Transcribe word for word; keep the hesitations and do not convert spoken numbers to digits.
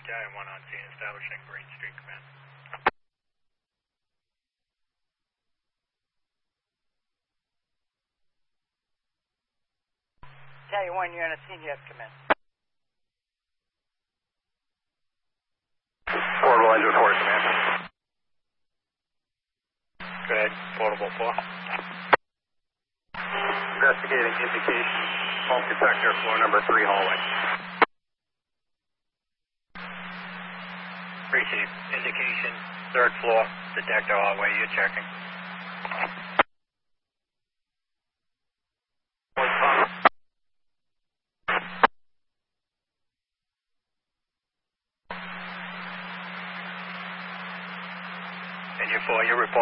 Battalion one on scene, establishing Green Street Command. Battalion one, you're on a scene, you have command. Portable engine four, command. Go ahead, portable four. Investigating indication, smoke detector, floor number three hallway. Three chief, indication, third floor, detector hallway, you're checking. And you're four, you report.